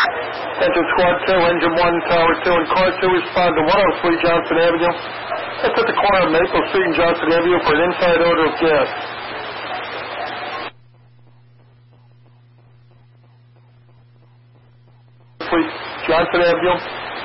Enter Squad 2, Engine 1, Tower 2, and Car 2 respond to 103 Johnson Avenue. That's at the corner of Maple Street and Johnson Avenue for an inside odor of gas. Johnson Avenue.